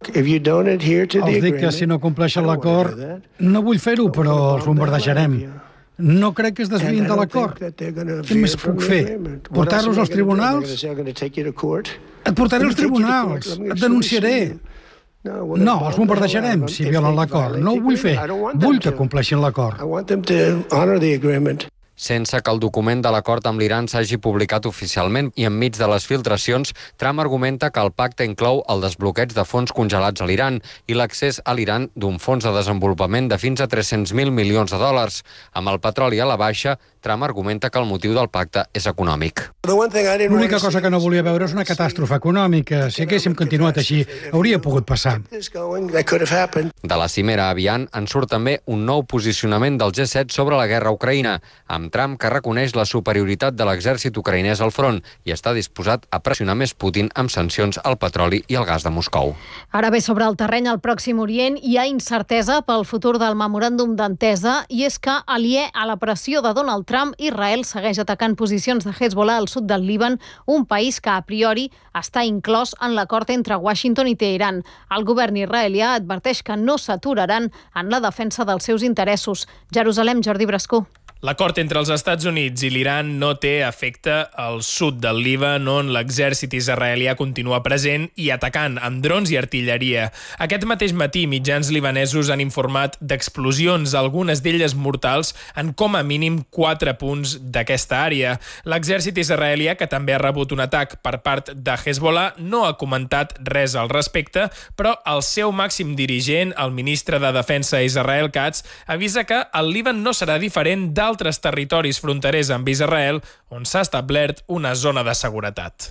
Els dic que si no compleixen l'acord, no vull fer-ho, però els bombardejarem. No crec que es desviïn de l'acord. Què més puc fer? Portar-los als tribunals? Et portaré als tribunals, et denunciaré. No, els bombardejarem si violen l'acord. No ho vull fer. Vull que compleixin l'acord. Sense que el document de l'acord amb l'Iran s'hagi publicat oficialment i enmig de les filtracions, Trump argumenta que el pacte inclou el desbloqueig de fons congelats a l'Iran i l'accés a l'Iran d'un fons de desenvolupament de fins a 300.000 milions de dòlars. Amb el petroli a la baixa, Trump argumenta que el motiu del pacte és econòmic. L'única cosa que no volia veure és una catàstrofe econòmica. Si haguéssim continuat així, hauria pogut passar. De la cimera a Avian en surt també un nou posicionament del G7 sobre la guerra a Ucraïna, amb Trump que reconeix la superioritat de l'exèrcit ucraïnès al front i està disposat a pressionar més Putin amb sancions al petroli i al gas de Moscou. Ara bé, sobre el terreny al Pròxim Orient hi ha incertesa pel futur del memoràndum d'entesa i és que, aliè a la pressió de Donald Trump, Israel segueix atacant posicions de Hezbollah al sud del Líban, un país que a priori està inclòs en l'acord entre Washington i Teheran. El govern israelià adverteix que no s'aturaran en la defensa dels seus interessos. Jerusalem, Jordi Brascó. L'acord entre els Estats Units i l'Iran no té efecte al sud del Líban, on l'exèrcit israelià continua present i atacant amb drons i artilleria. Aquest mateix matí, mitjans libanesos han informat d'explosions, algunes d'elles mortals, en com a mínim 4 punts d'aquesta àrea. L'exèrcit israelià, que també ha rebut un atac per part de Hezbollah, no ha comentat res al respecte, però el seu màxim dirigent, el ministre de Defensa Israel Katz, avisa que el Líban no serà diferent d'altres territoris fronterers amb Israel, on s'ha establert una zona de seguretat.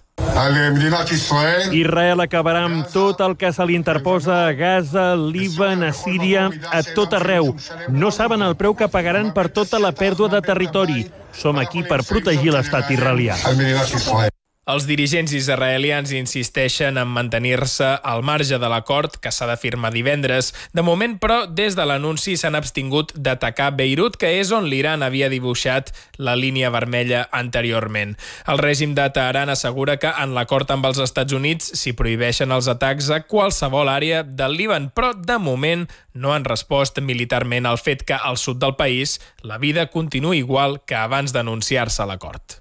Israel acabarà amb tot el que se li interposa a Gaza, Líban, a Síria, a tot arreu. No saben el preu que pagaran per tota la pèrdua de territori. Som aquí per protegir l'estat israelià. Els dirigents israelians insisteixen en mantenir-se al marge de l'acord que s'ha de firmar divendres. De moment, però, des de l'anunci s'han abstingut d'atacar Beirut, que és on l'Iran havia dibuixat la línia vermella anteriorment. El règim de Teheran assegura que en l'acord amb els Estats Units s'hi prohibeixen els atacs a qualsevol àrea del Líban, però de moment no han respost militarment al fet que al sud del país la vida continua igual que abans d'anunciar-se l'acord.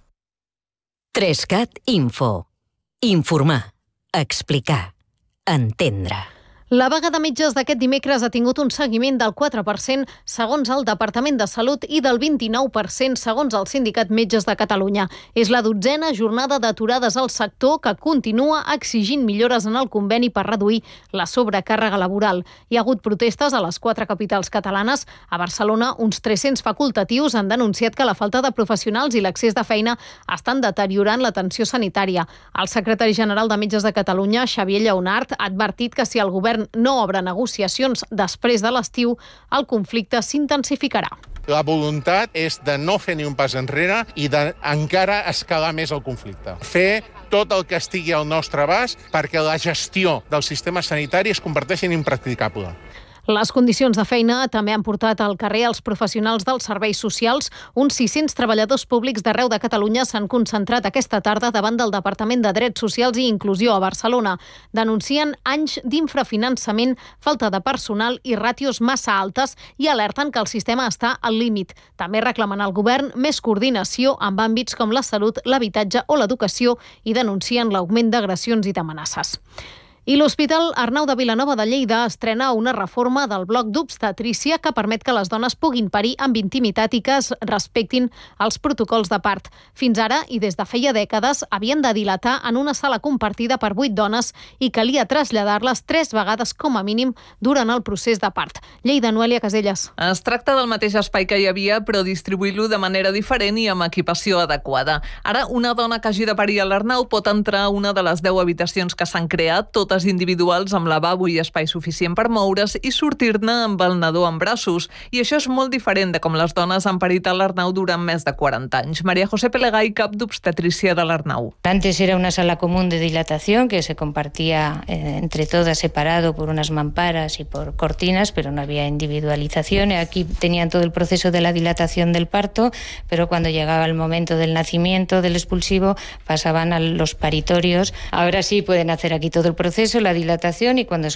3CAT Info. Informar, explicar, entendre. La vaga de metges d'aquest dimecres ha tingut un seguiment del 4% segons el Departament de Salut i del 29% segons el Sindicat Metges de Catalunya. És la 12a jornada d'aturades al sector que continua exigint millores en el conveni per reduir la sobrecàrrega laboral. Hi ha hagut protestes a les 4 capitals catalanes. A Barcelona, uns 300 facultatius han denunciat que la falta de professionals i l'accés de feina estan deteriorant l'atenció sanitària. El secretari general de Metges de Catalunya, Xavier Lleonart, ha advertit que si el govern no obre negociacions després de l'estiu, el conflicte s'intensificarà. La voluntat és de no fer ni un pas enrere i d'encara escalar més el conflicte. Fer tot el que estigui al nostre abast perquè la gestió del sistema sanitari es converteixi en impracticable. Les condicions de feina també han portat al carrer els professionals dels serveis socials. Uns 600 treballadors públics d'arreu de Catalunya s'han concentrat aquesta tarda davant del Departament de Drets Socials i Inclusió a Barcelona. Denuncien anys d'infrafinançament, falta de personal i ràtios massa altes i alerten que el sistema està al límit. També reclamen al govern més coordinació amb àmbits com la salut, l'habitatge o l'educació i denuncien l'augment d'agressions i d'amenaces. I l'Hospital Arnau de Vilanova de Lleida estrena una reforma del bloc d'obstetrícia que permet que les dones puguin parir amb intimitat i que es respectin els protocols de part. Fins ara, i des de feia dècades, havien de dilatar en una sala compartida per 8 dones i calia traslladar-les 3 vegades com a mínim durant el procés de part. Lleida, Noelia Caselles. Es tracta del mateix espai que hi havia, però distribuir-lo de manera diferent i amb equipació adequada. Ara, una dona que hagi de parir a l'Arnau pot entrar a una de les 10 habitacions que s'han creat, totes individuals amb lavabo i espai suficient per moure's i sortir-ne amb el nadó en braços. I això és molt diferent de com les dones han parit a l'Arnau durant més de 40 anys. María José Pelegay, cap d'obstetrícia de l'Arnau. Antes era una sala común de dilatación que se compartía entre todas separado por unas mamparas y por cortinas, pero no había individualización. Aquí tenían todo el proceso de la dilatación del parto, pero cuando llegaba el momento del nacimiento, del expulsivo, pasaban a los paritorios. Ahora sí pueden hacer aquí todo el proceso, la dilatación, y cuando